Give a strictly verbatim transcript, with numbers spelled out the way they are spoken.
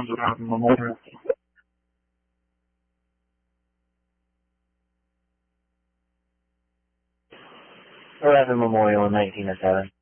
ones that happened Memorial. eleven Memorial in nineteen oh seven.